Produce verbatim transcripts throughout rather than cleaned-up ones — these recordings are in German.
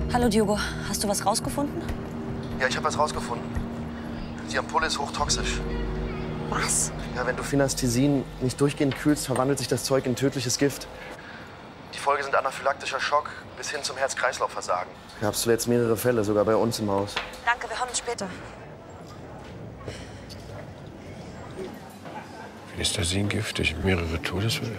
Hallo Diogo, hast du was rausgefunden? Ja, ich habe was rausgefunden. Die Ampulle ist hochtoxisch. Was? Ja, wenn du Phenasthesin nicht durchgehend kühlst, verwandelt sich das Zeug in tödliches Gift. Die Folge sind anaphylaktischer Schock bis hin zum Herz-Kreislauf-Versagen. Gab es zuletzt mehrere Fälle, sogar bei uns im Haus. Danke, wir hören uns später. Phenasthesin giftig, mehrere Todesfälle.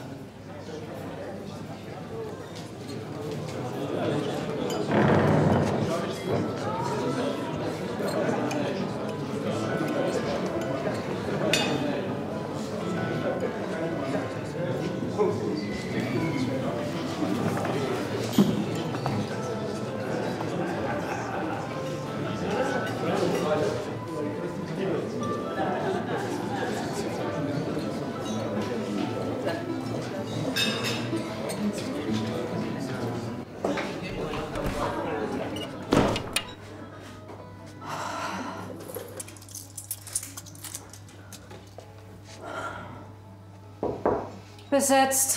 Besetzt.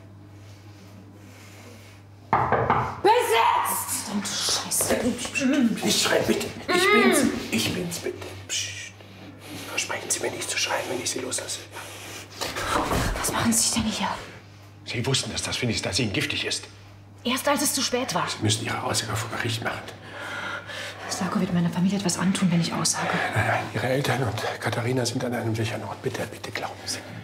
Besetzt! Verdammte Scheiße. Nicht schreien, bitte. Ich bin's. Ich bin's, bitte. Psst. Versprechen Sie mir nicht zu schreien, wenn ich Sie loslasse. Was machen Sie denn hier? Sie wussten, dass das Phenasthesin giftig ist. Erst als es zu spät war. Sie müssen Ihre Aussage vor Gericht machen. Sarko wird meiner Familie etwas antun, wenn ich aussage. Nein, nein, Ihre Eltern und Katharina sind an einem sicheren Ort. Bitte, bitte glauben Sie.